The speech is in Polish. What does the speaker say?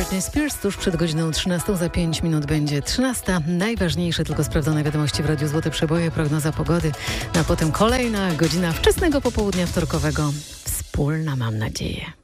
Britney Spears tuż przed godziną 13, za 5 minut będzie 13. Najważniejsze, tylko sprawdzone wiadomości w Radiu Złote Przeboje, prognoza pogody, a potem kolejna godzina wczesnego popołudnia wtorkowego. Wspólna, mam nadzieję.